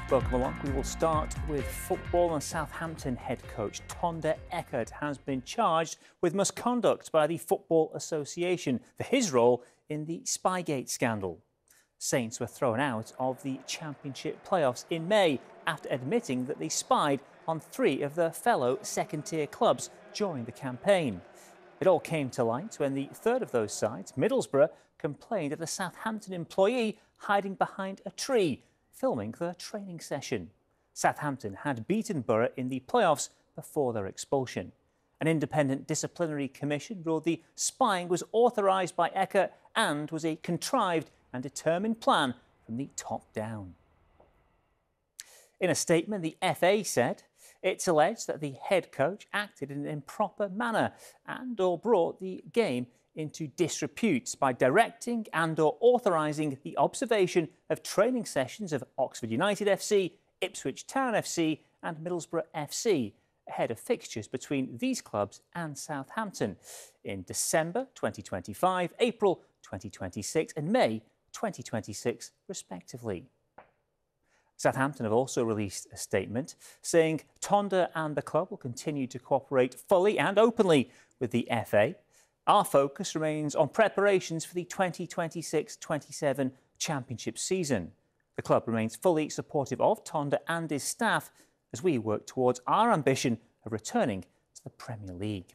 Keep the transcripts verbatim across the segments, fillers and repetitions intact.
Welcome along. We will start with football, and Southampton head coach Thonda Eckert has been charged with misconduct by the Football Association for his role in the Spygate scandal. Saints were thrown out of the Championship playoffs in May after admitting that they spied on three of their fellow second-tier clubs during the campaign. It all came to light when the third of those sides, Middlesbrough, complained of a Southampton employee hiding behind a tree, filming their training session. Southampton had beaten Borough in the playoffs before their expulsion. An independent disciplinary commission ruled the spying was authorised by Eckert and was a contrived and determined plan from the top down. In a statement, the F A said it's alleged that the head coach acted in an improper manner and or brought the game into disrepute by directing and or authorising the observation of training sessions of Oxford United F C, Ipswich Town F C and Middlesbrough F C ahead of fixtures between these clubs and Southampton in December twenty twenty-five, April twenty twenty-six and May twenty twenty-six respectively. Southampton have also released a statement saying Thonda and the club will continue to cooperate fully and openly with the F A. Our focus remains on preparations for the twenty twenty-six twenty-seven Championship season. The club remains fully supportive of Thonda and his staff as we work towards our ambition of returning to the Premier League.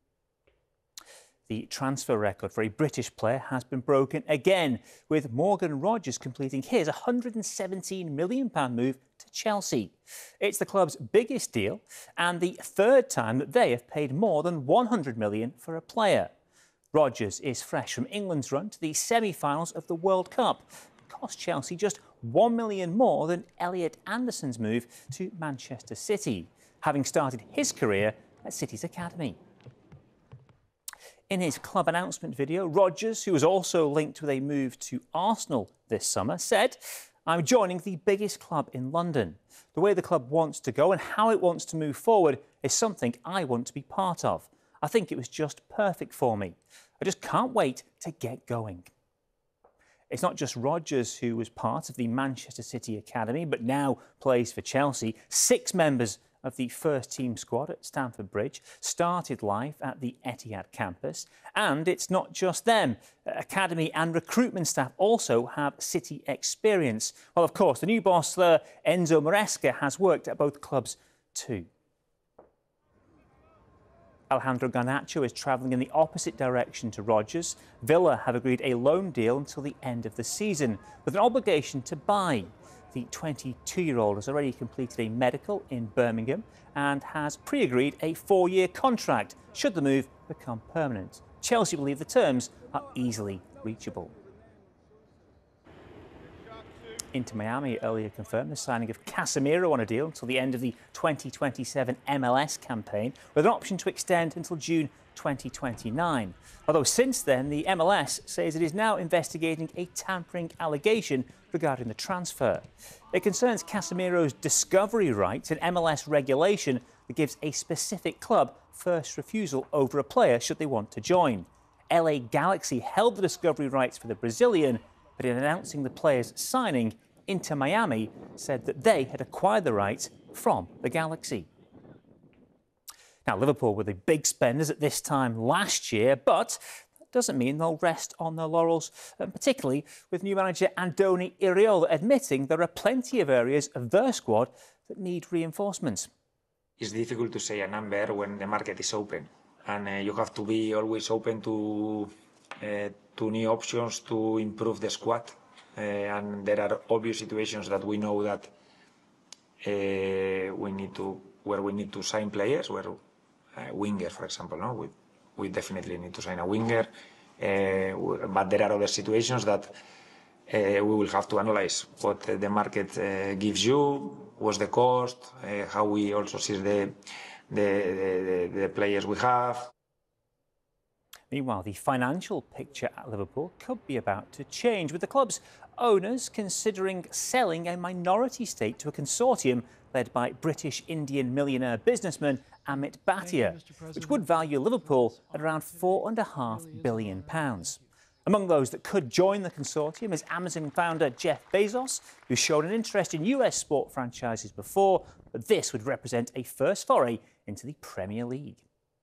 The transfer record for a British player has been broken again, with Morgan Rogers completing his one hundred seventeen million pounds move to Chelsea. It's the club's biggest deal and the third time that they have paid more than one hundred million pounds for a player. Rogers is fresh from England's run to the semi-finals of the World Cup. It cost Chelsea just one million pounds more than Elliot Anderson's move to Manchester City, having started his career at City's academy. In his club announcement video, Rogers, who was also linked with a move to Arsenal this summer, said, "I'm joining the biggest club in London. The way the club wants to go and how it wants to move forward is something I want to be part of. I think it was just perfect for me. I just can't wait to get going." It's not just Rogers who was part of the Manchester City academy, but now plays for Chelsea. Six members of the first-team squad at Stamford Bridge started life at the Etihad campus. And it's not just them. Academy and recruitment staff also have City experience. Well, of course, the new boss there, Enzo Maresca, has worked at both clubs too. Alejandro Garnacho is travelling in the opposite direction to Rogers. Villa have agreed a loan deal until the end of the season, with an obligation to buy. The twenty-two-year-old has already completed a medical in Birmingham and has pre-agreed a four-year contract should the move become permanent. Chelsea believe the terms are easily reachable. Inter Miami earlier confirmed the signing of Casemiro on a deal until the end of the twenty twenty-seven M L S campaign, with an option to extend until June twenty twenty-nine. Although since then, the M L S says it is now investigating a tampering allegation regarding the transfer. It concerns Casemiro's discovery rights, an M L S regulation that gives a specific club first refusal over a player should they want to join. L A Galaxy held the discovery rights for the Brazilian, but in announcing the player's signing, Inter Miami said that they had acquired the rights from the Galaxy. Now, Liverpool were the big spenders at this time last year, but that doesn't mean they'll rest on their laurels, particularly with new manager Andoni Iraola admitting there are plenty of areas of their squad that need reinforcement. It's difficult to say a number when the market is open, and uh, you have to be always open to uh, to new options to improve the squad. Uh, and there are obvious situations that we know that uh, we need to, where we need to sign players, where uh, winger, for example, no, we we definitely need to sign a winger. Uh, but there are other situations that uh, we will have to analyze what the market uh, gives you, what's the cost, uh, how we also see the the, the the players we have. Meanwhile, the financial picture at Liverpool could be about to change, with the club's owners considering selling a minority stake to a consortium led by British-Indian millionaire businessman Amit Bhatia, which would value Liverpool at around four point five billion pounds. Among those that could join the consortium is Amazon founder Jeff Bezos, who's shown an interest in U S sport franchises before, but this would represent a first foray into the Premier League.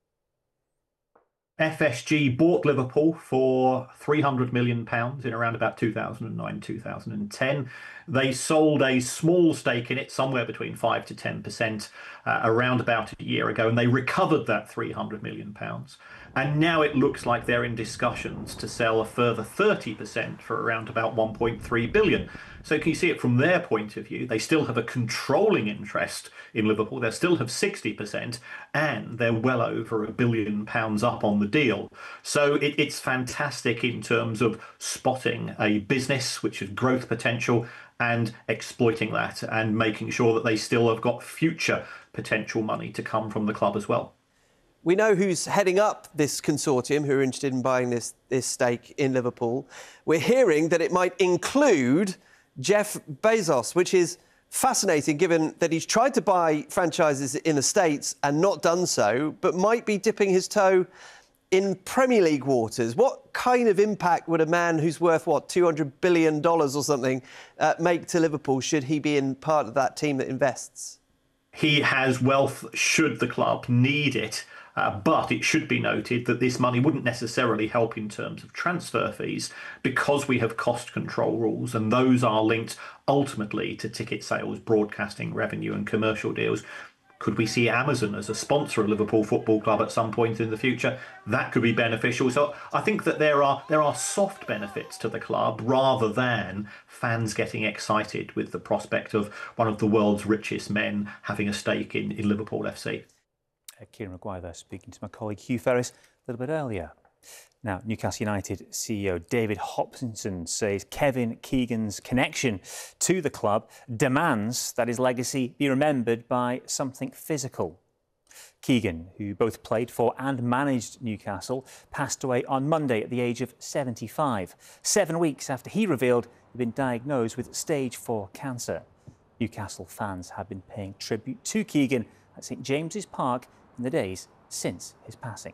F S G bought Liverpool for three hundred million pounds in around about two thousand nine, two thousand ten. They sold a small stake in it, somewhere between five to ten percent, uh, around about a year ago, and they recovered that three hundred million pounds. And now it looks like they're in discussions to sell a further thirty percent for around about one point three billion. So can you see it from their point of view? They still have a controlling interest in Liverpool. They still have sixty percent, and they're well over a billion pounds up on the deal. So it, it's fantastic in terms of spotting a business which has growth potential and exploiting that and making sure that they still have got future potential money to come from the club as well. We know who's heading up this consortium, who are interested in buying this, this stake in Liverpool. We're hearing that it might include Jeff Bezos, which is fascinating given that he's tried to buy franchises in the States and not done so, but might be dipping his toe in Premier League waters. What kind of impact would a man who's worth, what, two hundred billion dollars or something, uh, make to Liverpool should he be in part of that team that invests? He has wealth should the club need it. Uh, but it should be noted that this money wouldn't necessarily help in terms of transfer fees because we have cost control rules, and those are linked ultimately to ticket sales, broadcasting revenue and commercial deals. Could we see Amazon as a sponsor of Liverpool Football Club at some point in the future? That could be beneficial. So I think that there are there are soft benefits to the club rather than fans getting excited with the prospect of one of the world's richest men having a stake in, in Liverpool F C. Kieran Maguire there speaking to my colleague Hugh Ferris a little bit earlier. Now, Newcastle United C E O David Hopkinson says Kevin Keegan's connection to the club demands that his legacy be remembered by something physical. Keegan, who both played for and managed Newcastle, passed away on Monday at the age of seventy-five, seven weeks after he revealed he'd been diagnosed with stage four cancer. Newcastle fans have been paying tribute to Keegan at St James's Park in the days since his passing.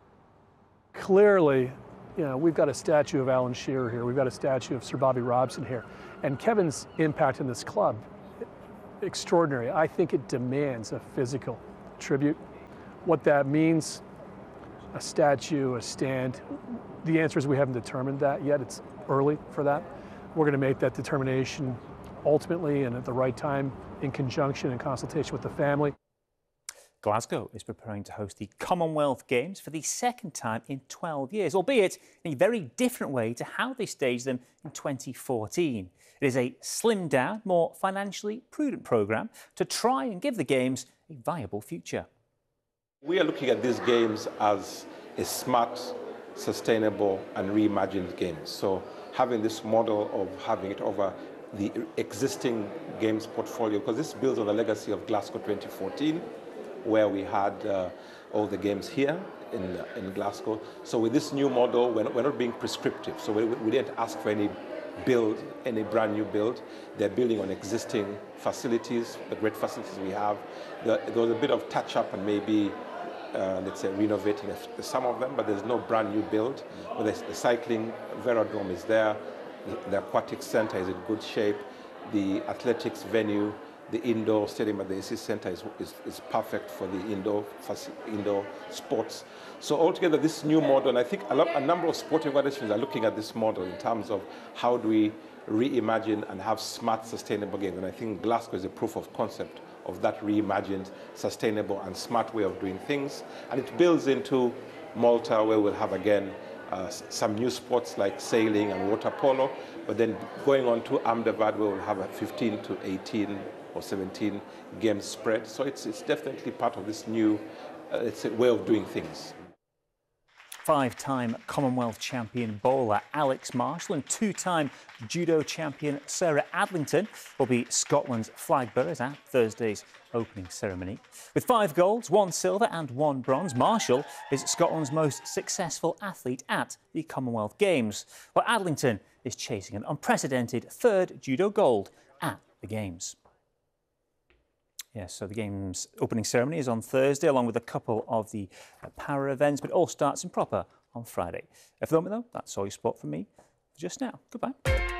Clearly, you know, we've got a statue of Alan Shearer here, we've got a statue of Sir Bobby Robson here, and Kevin's impact in this club, extraordinary. I think it demands a physical tribute. What that means, a statue, a stand, the answer is we haven't determined that yet. It's early for that. We're going to make that determination ultimately and at the right time in conjunction and consultation with the family. Glasgow is preparing to host the Commonwealth Games for the second time in twelve years, albeit in a very different way to how they staged them in twenty fourteen. It is a slimmed down, more financially prudent programme to try and give the Games a viable future. We are looking at these Games as a smart, sustainable and reimagined Games. So having this model of having it over the existing Games portfolio, because this builds on the legacy of Glasgow twenty fourteen, where we had uh, all the games here in, in Glasgow. So with this new model, we're not, we're not being prescriptive. So we, we didn't ask for any build, any brand new build. They're building on existing facilities, the great facilities we have. There, there was a bit of touch up and maybe, uh, let's say, renovating some of them, but there's no brand new build. But the, the cycling velodrome is there. The, the aquatic center is in good shape. The athletics venue, the indoor stadium at the A C Centre is, is, is perfect for the indoor indoor sports. So altogether, this new model, and I think a, lot, a number of sporting organizations are looking at this model in terms of how do we reimagine and have smart, sustainable games. And I think Glasgow is a proof of concept of that reimagined, sustainable and smart way of doing things. And it builds into Malta, where we'll have again uh, some new sports like sailing and water polo, but then going on to Ahmedabad, where we'll have a fifteen to eighteen or seventeen games spread. So it's, it's definitely part of this new uh, it's a way of doing things. Five-time Commonwealth champion bowler Alex Marshall and two-time judo champion Sarah Adlington will be Scotland's flag bearers at Thursday's opening ceremony. With five golds, one silver and one bronze, Marshall is Scotland's most successful athlete at the Commonwealth Games, while Adlington is chasing an unprecedented third judo gold at the Games. Yes, so the Games opening ceremony is on Thursday, along with a couple of the uh, para events, but it all starts in proper on Friday. For the moment, though, that's all you spot from me for just now. Goodbye.